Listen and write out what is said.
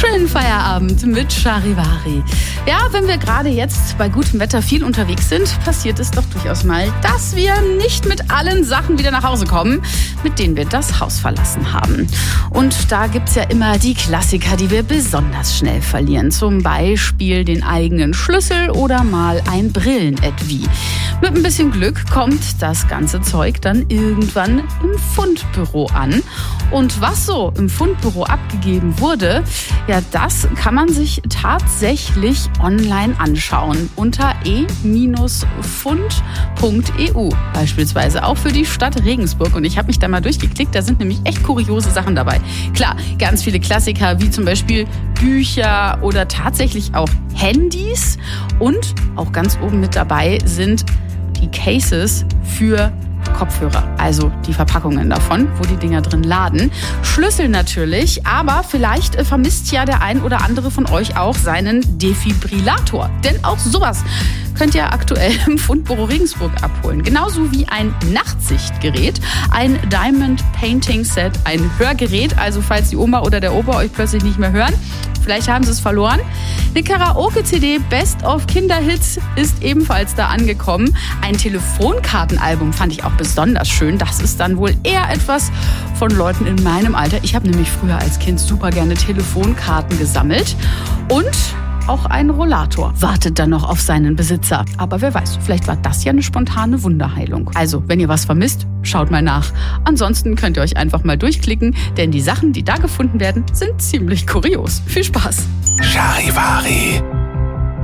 Schönen Feierabend mit Charivari. Ja, wenn wir gerade jetzt bei gutem Wetter viel unterwegs sind, passiert es doch durchaus mal, dass wir nicht mit allen Sachen wieder nach Hause kommen, mit denen wir das Haus verlassen haben. Und da gibt's ja immer die Klassiker, die wir besonders schnell verlieren. Zum Beispiel den eigenen Schlüssel oder mal ein Brillenetui. Mit ein bisschen Glück kommt das ganze Zeug dann irgendwann im Fundbüro an. Und was so im Fundbüro abgegeben wurde, ja, das kann man sich tatsächlich online anschauen unter e-fund.eu, beispielsweise auch für die Stadt Regensburg. Und ich habe mich da mal durchgeklickt, da sind nämlich echt kuriose Sachen dabei. Klar, ganz viele Klassiker wie zum Beispiel Bücher oder tatsächlich auch Handys. Und auch ganz oben mit dabei sind die Cases für Kopfhörer, also die Verpackungen davon, wo die Dinger drin laden. Schlüssel natürlich, aber vielleicht vermisst ja der ein oder andere von euch auch seinen Defibrillator. Denn auch sowas könnt ihr aktuell im Fundbüro Regensburg abholen. Genauso wie ein Nachtsichtgerät, ein Diamond Painting Set, ein Hörgerät, also falls die Oma oder der Opa euch plötzlich nicht mehr hören, vielleicht haben sie es verloren. Eine Karaoke-CD Best of Kinderhits ist ebenfalls da angekommen. Ein Telefonkartenalbum fand ich auch besonders schön. Das ist dann wohl eher etwas von Leuten in meinem Alter. Ich habe nämlich früher als Kind super gerne Telefonkarten gesammelt. Und auch ein Rollator wartet dann noch auf seinen Besitzer. Aber wer weiß, vielleicht war das ja eine spontane Wunderheilung. Also, wenn ihr was vermisst, schaut mal nach. Ansonsten könnt ihr euch einfach mal durchklicken, denn die Sachen, die da gefunden werden, sind ziemlich kurios. Viel Spaß! Charivari.